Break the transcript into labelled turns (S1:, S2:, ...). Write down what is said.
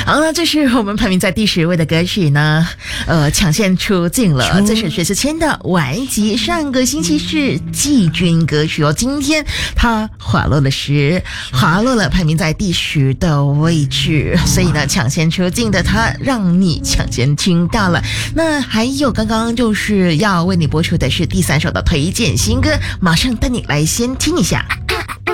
S1: 好，那这是我们排名在第10位的歌曲呢，抢先出镜了。这是薛之谦的《顽疾》，上个星期是季军歌曲哦，今天它滑落了排名在第10的位置，所以呢，抢先出镜的它让你抢先听到了。那还有刚刚就是要为你播出的是第3首的推荐新歌，马上带你来先听一下。